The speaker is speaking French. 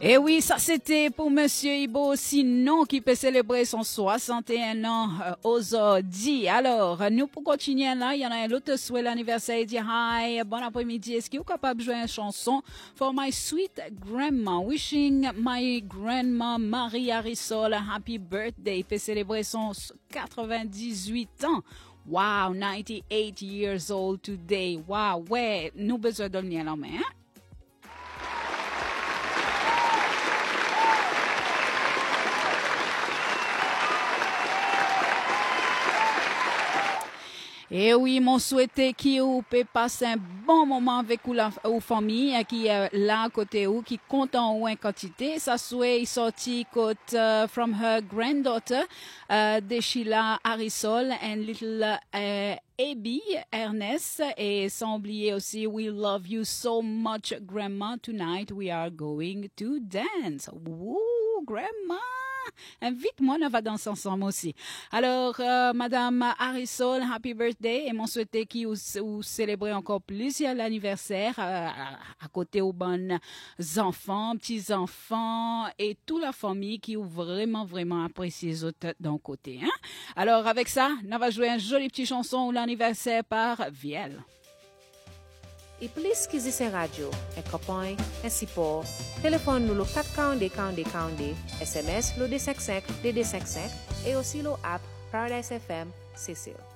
Et oui, ça c'était pour Monsieur Ibo Sinon qui peut célébrer son 61 ans aujourd'hui. Alors, nous pour continuer là, il y en a un autre souhait l'anniversaire. Il dit hi, bon après-midi. Est-ce que vous êtes capable de jouer une chanson for my sweet grandma? Wishing my grandma Marie Arisol a happy birthday. Il peut célébrer son 98 ans. Wow, 98 years old today. Wow, ouais, nous besoin de donner la main, hein? Et oui, mon souhaité qui ou peut passer un bon moment avec ou famille qui est là à côté ou qui compte en une quantité. Ça souhaite sorti côté from her granddaughter de Sheila Arisol and little Abby Ernest et sans oublier aussi we love you so much grandma, tonight we are going to dance. Woo, grandma! Invite-moi, on va danser ensemble aussi. Alors, Madame Arisol, happy birthday et mon souhaité qui ou célébrer encore plusieurs l'anniversaire à côté aux bonnes enfants, petits-enfants et toute la famille qui ont vraiment apprécié les autres d'un côté. Hein? Alors, avec ça, on va jouer une jolie petite chanson ou l'anniversaire par Viel. E plis ki zise radio, e kopon, e sipor, telefon nou lo 442, SMS lo 255, e aussi lo app Paradise FM, Cecil.